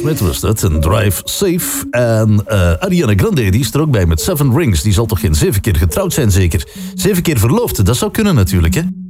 Smith was dat, en Drive Safe. En Ariana Grande, die is er ook bij met Seven Rings. Die zal toch geen 7 keer getrouwd zijn, zeker? 7 keer verloofd, dat zou kunnen natuurlijk, hè?